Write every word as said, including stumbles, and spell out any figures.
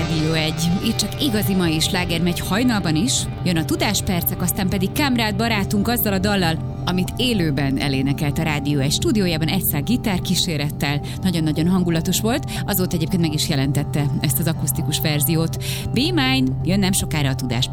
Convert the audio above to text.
Rádió egy. Itt csak igazi mai sláger megy hajnalban is, jön a tudáspercek, aztán pedig Kamrád barátunk azzal a dallal, amit élőben elénekelt a Rádió egy stúdiójában egyszer gitárkísérettel. Nagyon-nagyon hangulatos volt, azóta egyébként meg is jelentette ezt az akusztikus verziót. Be Mine, jön nem sokára a tudás.